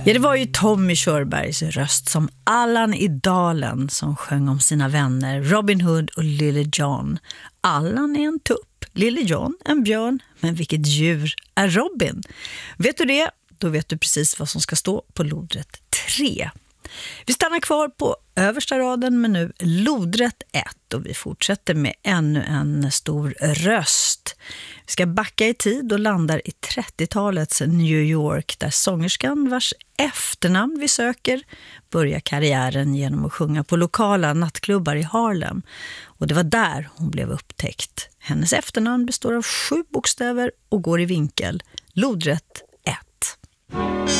Ja, det var ju Tommy Körbergs röst som Allan i Dalen som sjöng om sina vänner Robin Hood och Lille John. Allan är en tupp, Lille John en björn, men vilket djur är Robin? Vet du det? Då vet du precis vad som ska stå på lodrätt 3. Vi stannar kvar på översta raden, men nu lodrätt 1 och vi fortsätter med ännu en stor röst. Vi ska backa i tid och landar i 30-talets New York där sångerskan vars efternamn vi söker börjar karriären genom att sjunga på lokala nattklubbar i Harlem. Och det var där hon blev upptäckt. Hennes efternamn består av 7 bokstäver och går i vinkel. Lodrätt 1.